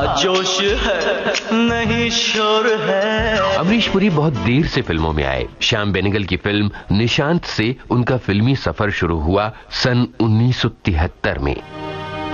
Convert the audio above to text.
जोश है नहीं शोर है। अमरीश पुरी बहुत देर से फिल्मों में आए। श्याम बेनेगल की फिल्म निशांत से उनका फिल्मी सफर शुरू हुआ सन 1973 में।